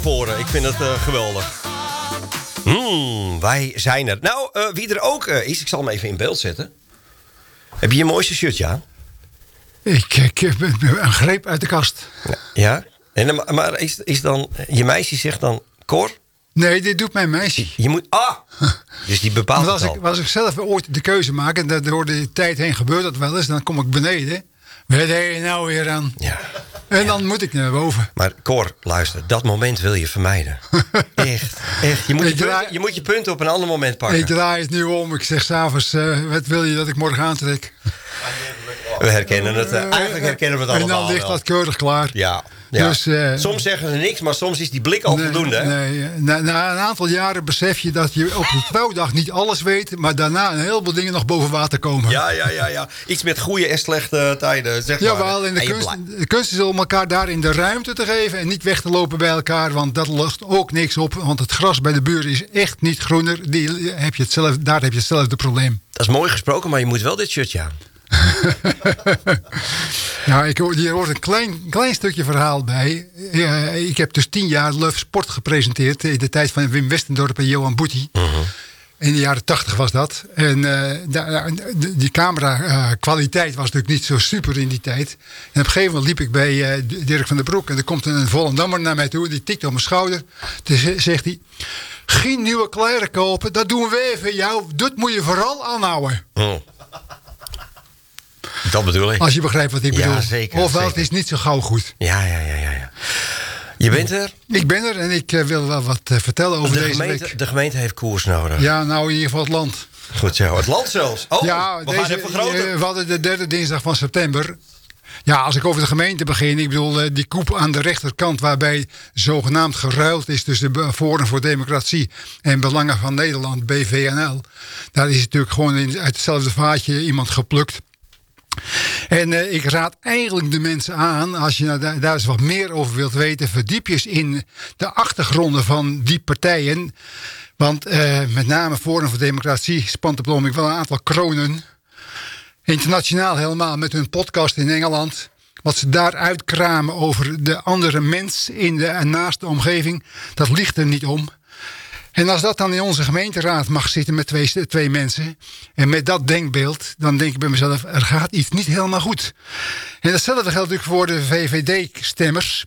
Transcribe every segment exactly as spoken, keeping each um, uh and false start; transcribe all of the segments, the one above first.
Voren. Ik vind het uh, geweldig. Hmm, wij zijn er. Nou, uh, wie er ook uh, is, ik zal hem even in beeld zetten. Heb je je mooiste shirtje aan? Ik, ik heb een greep uit de kast. Ja? En, maar is, is dan, je meisje zegt dan, Cor? Nee, dit doet mijn meisje. Je moet, ah! Dus die bepaalt als het al. ik, als ik zelf ooit de keuze maak, en door de tijd heen gebeurt dat wel eens, dan kom ik beneden. Wat heb je nou weer aan? Ja. En ja. dan moet ik naar boven. Maar Cor, luister, dat moment wil je vermijden. Echt, echt. Je moet je, draai, punten, je moet je punten op een ander moment pakken. Ik draai het nu om. Ik zeg s'avonds, uh, wat wil je dat ik morgen aantrek? We herkennen het. Uh, eigenlijk herkennen we het allemaal. En dan ligt dat keurig klaar. Ja. Ja. Dus, uh, soms zeggen ze niks, maar soms is die blik al nee, voldoende. Hè? Nee, na, na een aantal jaren besef je dat je op je trouwdag niet alles weet, maar daarna een heleboel dingen nog boven water komen. Ja, ja, ja, ja. Iets met goede en slechte tijden, zeg maar. Jawel, en de, kunst, de kunst is om elkaar daarin de ruimte te geven en niet weg te lopen bij elkaar, want dat lost ook niks op. Want het gras bij de buren is echt niet groener. Die heb je hetzelfde, daar heb je hetzelfde probleem. Dat is mooi gesproken, maar je moet wel dit shirtje aan. Ja, ik hoor, hier hoort een klein, klein stukje verhaal bij. Ja, ik heb dus tien jaar Love Sport gepresenteerd in de tijd van Wim Westendorp en Johan Boetie. Uh-huh. In de jaren tachtig was dat. En uh, de, die camera uh, kwaliteit was natuurlijk niet zo super in die tijd. En op een gegeven moment liep ik bij uh, Dirk van der Broek en er komt een Volendammer naar mij toe. Die tikt op mijn schouder. Toen zegt hij: geen nieuwe kleren kopen, dat doen we even jou. Dat moet je vooral aanhouden. Oh. Dat bedoel ik. Als je begrijpt wat ik bedoel. Ja, zeker. Ofwel, zeker. het is niet zo gauw goed. Ja, ja, ja, ja. ja. Je bent er? Ik ben er en ik uh, wil wel wat uh, vertellen over de deze gemeente, week. De gemeente heeft koers nodig. Ja, nou in ieder geval het land. Goed zo. Het land zelfs. Oh, ja, we deze, gaan even groter. Uh, we hadden de derde dinsdag van september. Ja, als ik over de gemeente begin. Ik bedoel, uh, die koep aan de rechterkant waarbij zogenaamd geruild is tussen Forum voor Democratie en Belangen van Nederland, B V N L. Daar is natuurlijk gewoon in, uit hetzelfde vaatje iemand geplukt. En uh, ik raad eigenlijk de mensen aan, als je nou daar eens wat meer over wilt weten, verdiep je eens in de achtergronden van die partijen. Want uh, met name Forum voor Democratie spant op het ogenblik wel een aantal kronen. Internationaal helemaal met hun podcast in Engeland. Wat ze daar uitkramen over de andere mens in de en naast de omgeving, dat ligt er niet om. En als dat dan in onze gemeenteraad mag zitten met twee, twee mensen, en met dat denkbeeld, dan denk ik bij mezelf, er gaat iets niet helemaal goed. En datzelfde geldt natuurlijk voor de V V D-stemmers.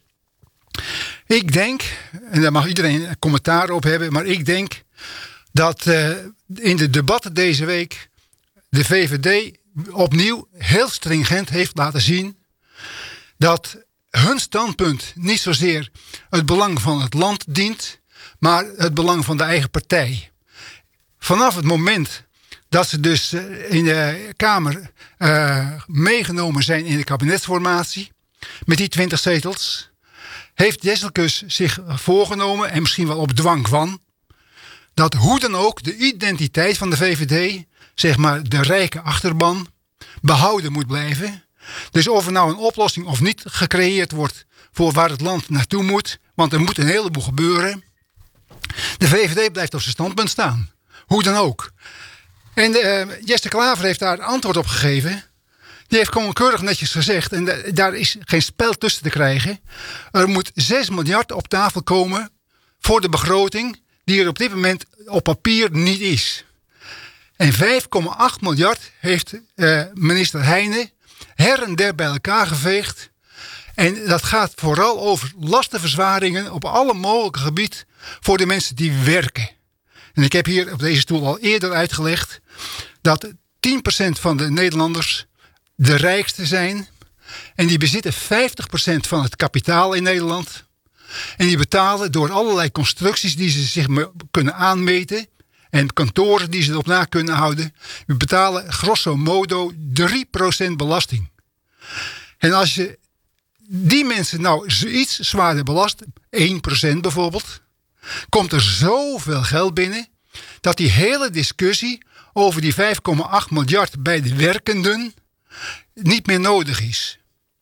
Ik denk, en daar mag iedereen een commentaar op hebben, maar ik denk dat uh, in de debatten deze week de V V D opnieuw heel stringent heeft laten zien dat hun standpunt niet zozeer het belang van het land dient, maar het belang van de eigen partij. Vanaf het moment dat ze dus in de Kamer uh, meegenomen zijn in de kabinetsformatie met die twintig zetels, heeft Jesselkus zich voorgenomen, en misschien wel op dwang van, dat hoe dan ook de identiteit van de V V D, zeg maar de rijke achterban, behouden moet blijven. Dus of er nou een oplossing of niet gecreëerd wordt voor waar het land naartoe moet, want er moet een heleboel gebeuren. De V V D blijft op zijn standpunt staan. Hoe dan ook. En uh, Jesse Klaver heeft daar antwoord op gegeven. Die heeft gewoon keurig netjes gezegd, en da- daar is geen spel tussen te krijgen. Er moet zes miljard op tafel komen voor de begroting die er op dit moment op papier niet is. En vijf komma acht miljard heeft uh, minister Heijnen her en der bij elkaar geveegd. En dat gaat vooral over lastenverzwaringen op alle mogelijke gebieden voor de mensen die werken. En ik heb hier op deze stoel al eerder uitgelegd dat tien procent van de Nederlanders de rijkste zijn. En die bezitten vijftig procent van het kapitaal in Nederland. En die betalen door allerlei constructies die ze zich kunnen aanmeten en kantoren die ze erop na kunnen houden, we betalen grosso modo drie procent belasting. En als je die mensen nou iets zwaarder belast, één procent bijvoorbeeld, komt er zoveel geld binnen dat die hele discussie over die vijf komma acht miljard bij de werkenden niet meer nodig is.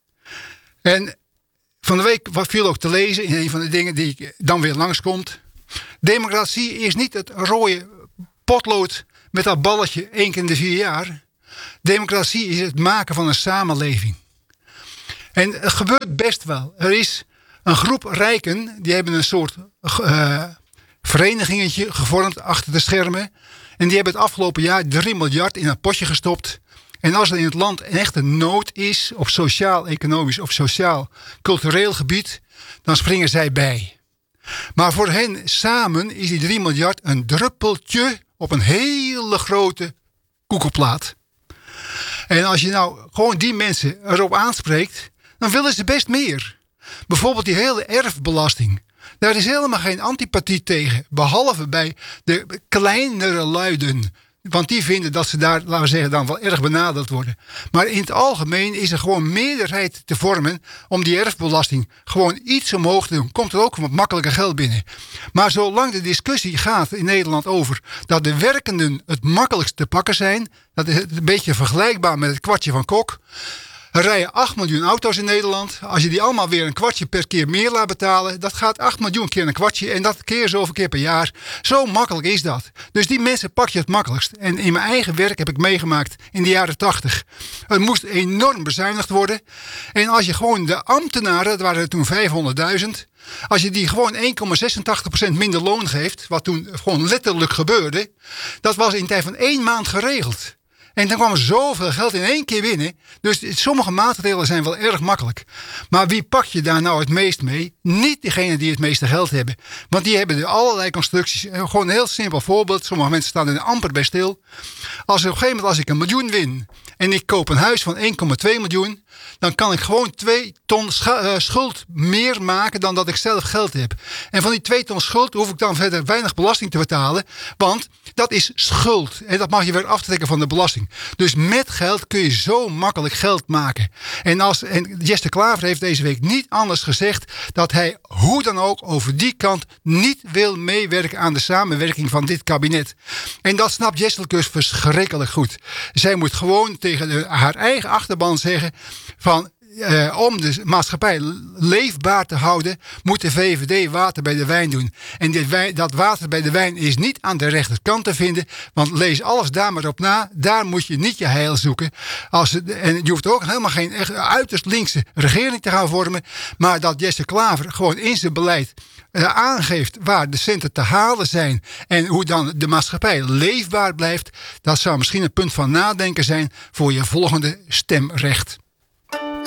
En van de week viel ook te lezen in een van de dingen die dan weer langskomt. Democratie is niet het rode potlood met dat balletje één keer in de vier jaar. Democratie is het maken van een samenleving. En het gebeurt best wel. Er is Een groep rijken, die hebben een soort uh, verenigingetje gevormd achter de schermen. En die hebben het afgelopen jaar drie miljard in een potje gestopt. En als er in het land een echte nood is, op sociaal-economisch of sociaal-cultureel gebied, dan springen zij bij. Maar voor hen samen is die drie miljard een druppeltje op een hele grote koekelplaat. En als je nou gewoon die mensen erop aanspreekt, dan willen ze best meer. Bijvoorbeeld die hele erfbelasting. Daar is helemaal geen antipathie tegen. Behalve bij de kleinere luiden. Want die vinden dat ze daar, laten we zeggen, dan wel erg benadeeld worden. Maar in het algemeen is er gewoon meerderheid te vormen om die erfbelasting gewoon iets omhoog te doen. Komt er ook wat makkelijker geld binnen. Maar zolang de discussie gaat in Nederland over dat de werkenden het makkelijkst te pakken zijn, dat is een beetje vergelijkbaar met het kwartje van Kok. Er rijden acht miljoen auto's in Nederland. Als je die allemaal weer een kwartje per keer meer laat betalen, dat gaat acht miljoen keer een kwartje en dat keer zoveel keer per jaar. Zo makkelijk is dat. Dus die mensen pak je het makkelijkst. En in mijn eigen werk heb ik meegemaakt in de jaren tachtig. Er moest enorm bezuinigd worden. En als je gewoon de ambtenaren, dat waren er toen vijfhonderdduizend, als je die gewoon één komma zesentachtig procent minder loon geeft, wat toen gewoon letterlijk gebeurde, dat was in de tijd van één maand geregeld. En dan kwam er zoveel geld in één keer binnen. Dus sommige maatregelen zijn wel erg makkelijk. Maar wie pak je daar nou het meest mee? Niet degene die het meeste geld hebben. Want die hebben er allerlei constructies. Gewoon een heel simpel voorbeeld. Sommige mensen staan er amper bij stil. Als op een gegeven moment als ik een miljoen win en ik koop een huis van één komma twee miljoen, dan kan ik gewoon twee ton schuld meer maken dan dat ik zelf geld heb. En van die twee ton schuld hoef ik dan verder weinig belasting te betalen. Want dat is schuld. En dat mag je weer aftrekken van de belasting. Dus met geld kun je zo makkelijk geld maken. En, als, en Jesse Klaver heeft deze week niet anders gezegd dat hij hoe dan ook over die kant niet wil meewerken aan de samenwerking van dit kabinet. En dat snapt Jesselkus verschrikkelijk goed. Zij moet gewoon tegen de, haar eigen achterban zeggen van Uh, om de maatschappij leefbaar te houden, moet de V V D water bij de wijn doen. En dit wijn, dat water bij de wijn is niet aan de rechterkant te vinden, want lees alles daar maar op na. Daar moet je niet je heil zoeken. Als, en je hoeft ook helemaal geen echt uiterst linkse regering te gaan vormen, maar dat Jesse Klaver gewoon in zijn beleid uh, aangeeft waar de centen te halen zijn en hoe dan de maatschappij leefbaar blijft, dat zou misschien een punt van nadenken zijn voor je volgende stemrecht.